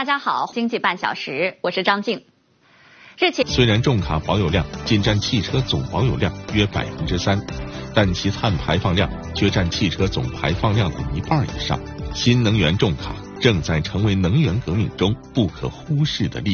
大家好，经济半小时，我是张静。日前， 虽然重卡保有量仅占汽车总保有量约3%，但其碳排放量却占汽车总排放量的1半以上。新能源重卡正在成为能源革命中不可忽视的力量。